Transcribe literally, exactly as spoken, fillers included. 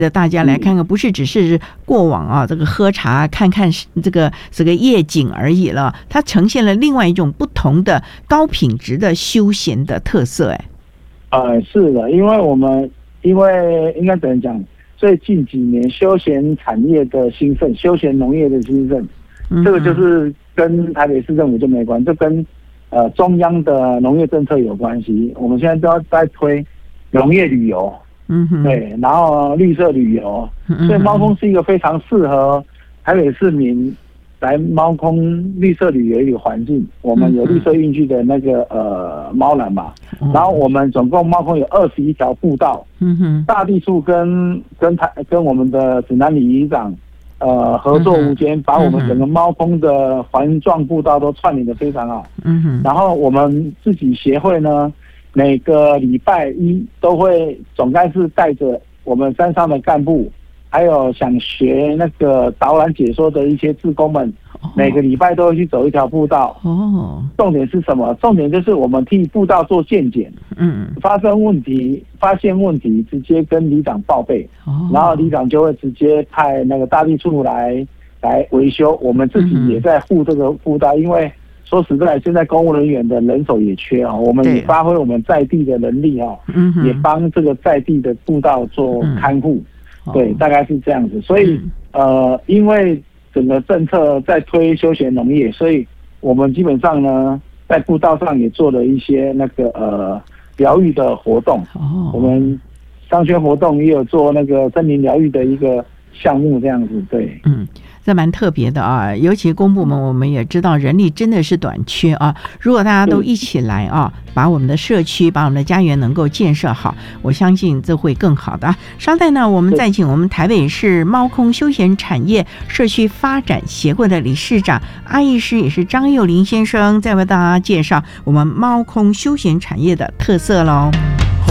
大家来看看，不是只是过往啊这个喝茶看看这个这个夜景而已了，它呈现了另外一种不同的高品质的休闲的特色。哎， 呃，是的，因为我们因为应该怎么讲，最近几年休闲产业的兴盛，休闲农业的兴盛，嗯、这个就是跟台北市政府就没关，就跟呃中央的农业政策有关系。我们现在都要在推农业旅游。嗯哼，对，然后绿色旅游，嗯、所以猫空是一个非常适合台北市民来猫空绿色旅游的一个环境。我们有绿色运具的那个呃猫缆嘛，嗯、然后我们总共猫空有二十一条步道。嗯哼，大地处跟跟台跟我们的指南里里长呃合作无间，嗯、把我们整个猫空的环状步道都串联得非常好。嗯哼，然后我们自己协会呢，每个礼拜一都会总干事带着我们山上的干部，还有想学那个导览解说的一些志工们，每个礼拜都会去走一条步道。哦，重点是什么？重点就是我们替步道做健检，嗯，发生问题、发现问题，直接跟里长报备，哦，然后里长就会直接派那个大地处来来维修。我们自己也在护这个步道，因为说实在，现在公务人员的人手也缺啊，我们也发挥我们在地的能力啊，也帮这个在地的步道做看护，嗯、对，大概是这样子。所以呃，因为整个政策在推休闲农业，所以我们基本上呢，在步道上也做了一些那个呃疗愈的活动。哦，我们商圈活动也有做那个森林疗愈的一个项目，这样子，对，嗯。 这蛮特别的啊，尤其公部门我们也知道人力真的是短缺啊。如果大家都一起来啊，把我们的社区、把我们的家园能够建设好，我相信这会更好的。稍待呢，我们再请我们台北市猫空休闲产业社区发展协会的理事长阿义师，也是张幼霖先生，再为大家介绍我们猫空休闲产业的特色喽。